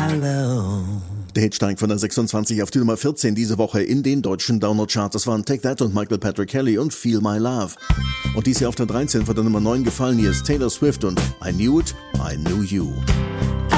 alone. Der Hit steigt von der 26 auf die Nummer 14 diese Woche in den deutschen Download-Charts. Das waren Take That und Michael Patrick Kelly und Feel My Love. Und dies hier auf der 13 von der Nummer 9 gefallen. Hier ist Taylor Swift und I Knew It, I Knew You.